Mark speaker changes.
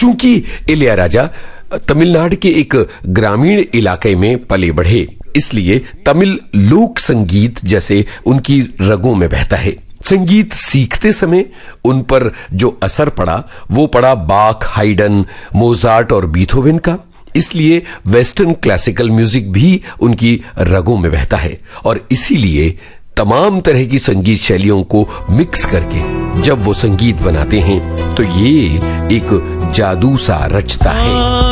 Speaker 1: चूंकि इलैयाराजा तमिलनाडु के एक ग्रामीण इलाके में पले बढ़े, इसलिए तमिल लोक संगीत जैसे उनकी रगों में बहता है। संगीत सीखते समय उन पर जो असर पड़ा वो पड़ा बाख, हाइडन, मोजार्ट और बीथोवेन का। इसलिए वेस्टर्न क्लासिकल म्यूजिक भी उनकी रगों में बहता है और इसीलिए तमाम तरह की संगीत शैलियों को मिक्स करके जब वो संगीत बनाते हैं तो ये एक जादू सा रचता है।